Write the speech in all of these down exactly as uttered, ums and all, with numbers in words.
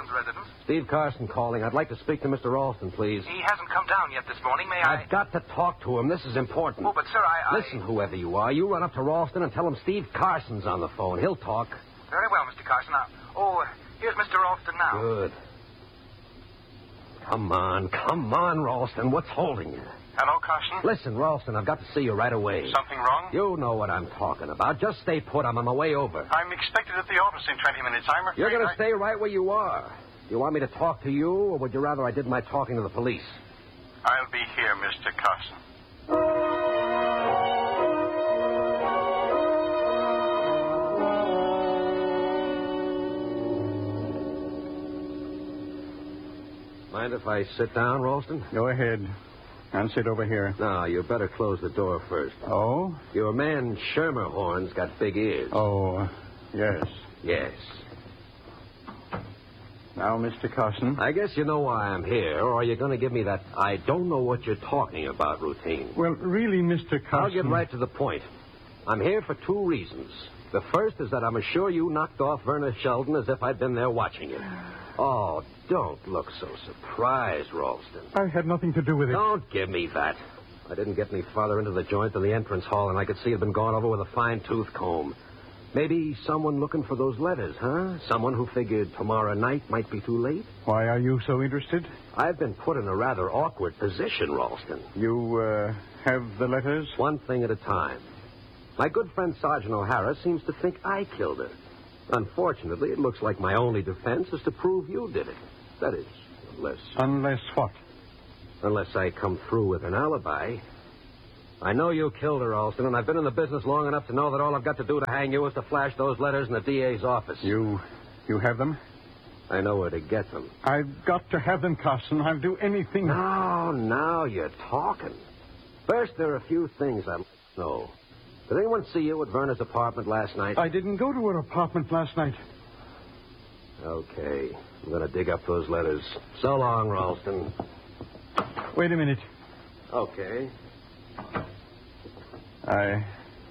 Carson's residence. Steve Carson calling. I'd like to speak to Mister Ralston, please. He hasn't come down yet this morning. May I... I've got to talk to him. This is important. Oh, but, sir, I... I... Listen, whoever you are, you run up to Ralston and tell him Steve Carson's on the phone. He'll talk. Very well, Mister Carson. Now, oh, here's Mister Ralston now. Good. Come on, come on, Ralston. What's holding you? Hello, Carson? Listen, Ralston, I've got to see you right away. Something wrong? You know what I'm talking about. Just stay put. I'm on my way over. I'm expected at the office in twenty minutes. I'm afraid You're going to I... stay right where you are. You want me to talk to you, or would you rather I did my talking to the police? I'll be here, Mister Carson. Mind if I sit down, Ralston? Go ahead. And sit over here. No, you better close the door first. Oh? Your man Schermerhorn's got big ears. Oh, yes. Yes. Now, Mister Carson. I guess you know why I'm here, or are you going to give me that I don't know what you're talking about routine? Well, really, Mister Carson... I'll get right to the point. I'm here for two reasons. The first is that I'm sure you knocked off Verna Sheldon as if I'd been there watching you. Oh, don't look so surprised, Ralston. I had nothing to do with it. Don't give me that. I didn't get any farther into the joint than the entrance hall, and I could see it had been gone over with a fine-tooth comb. Maybe someone looking for those letters, huh? Someone who figured tomorrow night might be too late? Why are you so interested? I've been put in a rather awkward position, Ralston. You, uh, have the letters? One thing at a time. My good friend Sergeant O'Hara seems to think I killed her. Unfortunately, it looks like my only defense is to prove you did it. That is, unless... Unless what? Unless I come through with an alibi. I know you killed her, Ralston, and I've been in the business long enough to know that all I've got to do to hang you is to flash those letters in the D A's office. You... you have them? I know where to get them. I've got to have them, Carson. I'll do anything... Now, now you're talking. First, there are a few things I'd like to know. Did anyone see you at Verna's apartment last night? I didn't go to her apartment last night. Okay. I'm going to dig up those letters. So long, Ralston. Wait a minute. Okay. I...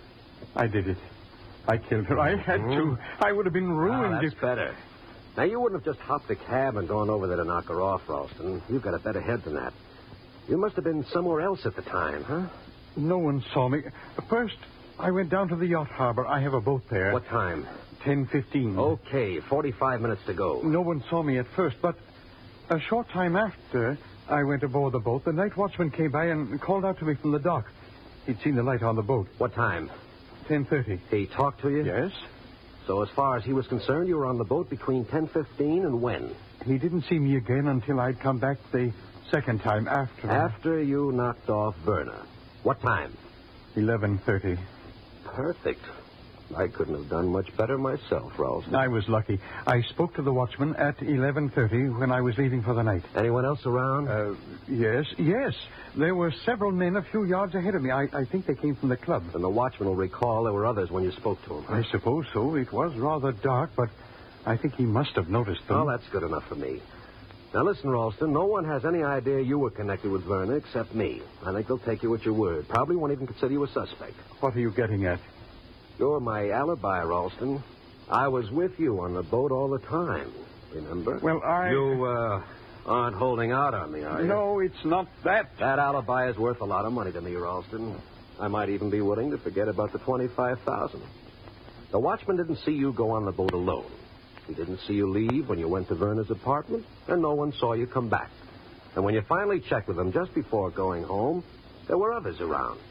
I did it. I killed her. I had Mm-hmm. to. I would have been ruined Ah, that's if... better. Now, you wouldn't have just hopped a cab and gone over there to knock her off, Ralston. You've got a better head than that. You must have been somewhere else at the time, huh? No one saw me. First, I went down to the yacht harbor. I have a boat there. What time? ten fifteen. Okay, forty-five minutes to go. No one saw me at first, but a short time after I went aboard the boat, the night watchman came by and called out to me from the dock. He'd seen the light on the boat. What time? ten thirty. He talked to you? Yes. So as far as he was concerned, you were on the boat between ten fifteen and when? He didn't see me again until I'd come back the second time after. After you knocked off Verna. What time? eleven thirty. Perfect. I couldn't have done much better myself, Ralston. I was lucky. I spoke to the watchman at eleven thirty when I was leaving for the night. Anyone else around? Uh, yes, yes. There were several men a few yards ahead of me. I, I think they came from the club. And the watchman will recall there were others when you spoke to him. I suppose so. It was rather dark, but I think he must have noticed them. Well, that's good enough for me. Now, listen, Ralston, no one has any idea you were connected with Verna except me. I think they'll take you at your word. Probably won't even consider you a suspect. What are you getting at? You're my alibi, Ralston. I was with you on the boat all the time, remember? Well, I... You, uh, aren't holding out on me, are you? No, it's not that. That alibi is worth a lot of money to me, Ralston. I might even be willing to forget about the twenty-five thousand dollars. The watchman didn't see you go on the boat alone. He didn't see you leave when you went to Verna's apartment, and no one saw you come back. And when you finally checked with him just before going home, there were others around.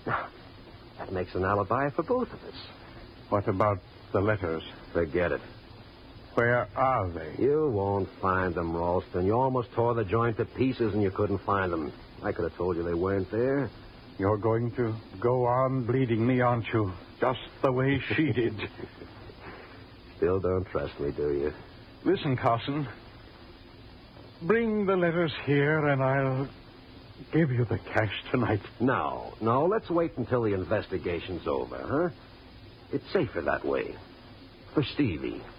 That makes an alibi for both of us. What about the letters? Forget it. Where are they? You won't find them, Ralston. You almost tore the joint to pieces and you couldn't find them. I could have told you they weren't there. You're going to go on bleeding me, aren't you? Just the way she did. Still don't trust me, do you? Listen, Carson. Bring the letters here and I'll give you the cash tonight. No, no, let's wait until the investigation's over, huh? It's safer that way. For Stevie.